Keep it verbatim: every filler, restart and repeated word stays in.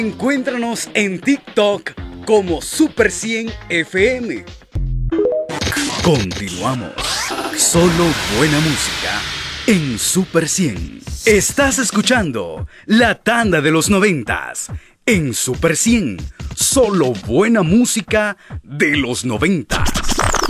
Encuéntranos en TikTok como Super cien F M. Continuamos. Solo buena música en Super cien. Estás escuchando la tanda de los noventas en Super cien. Solo buena música de los noventas.